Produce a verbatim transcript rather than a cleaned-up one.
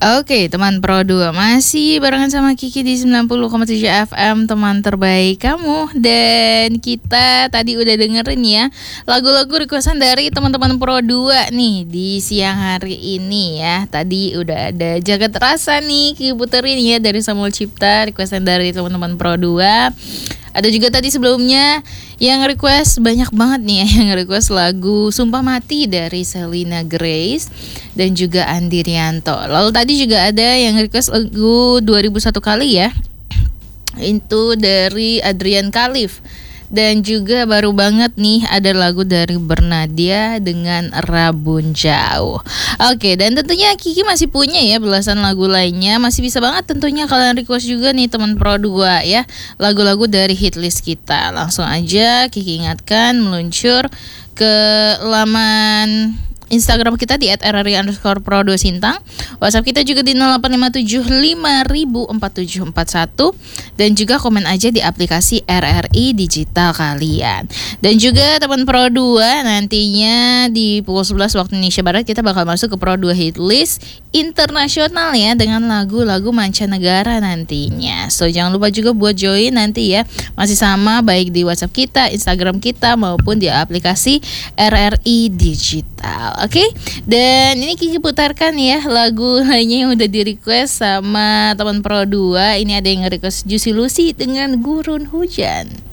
Oke, teman Pro dua masih barengan sama Kiki di sembilan puluh koma tujuh F M, teman terbaik kamu. Dan kita tadi udah dengerin ya lagu-lagu requestan dari teman-teman Pro dua nih di siang hari ini ya. Tadi udah ada Jagat Rasa nih Kiki puterin ya dari Samuel Cipta, requestan dari teman-teman Pro dua. Ada juga tadi sebelumnya yang request banyak banget nih ya, yang request lagu Sumpah Mati dari Selina Grace dan juga Andi Rianto. Lalu tadi juga ada yang request lagu dua ribu satu kali ya, itu dari Adrian Khalif. Dan juga baru banget nih ada lagu dari Bernadia dengan Rabun Jauh. Oke, dan tentunya Kiki masih punya ya belasan lagu lainnya. Masih bisa banget tentunya kalian request juga nih teman Pro dua ya, lagu-lagu dari hitlist kita. Langsung aja Kiki ingatkan meluncur ke laman Instagram kita di et r r i underscore pro dua sintang. WhatsApp kita juga di nol delapan lima tujuh lima nol nol empat tujuh empat satu. Dan juga komen aja di aplikasi R R I Digital kalian. Dan juga teman Pro dua nantinya di pukul sebelas waktu Indonesia Barat kita bakal masuk ke Pro dua Hitlist internasional ya, dengan lagu-lagu mancanegara nantinya. So jangan lupa juga buat join nanti ya. Masih sama baik di WhatsApp kita, Instagram kita maupun di aplikasi R R I Digital. Oke, okay? Dan ini Kiki putarkan ya lagu lainnya yang udah di request sama teman Pro dua. Ini ada yang nge-request Juicy Lucy dengan Gurun Hujan.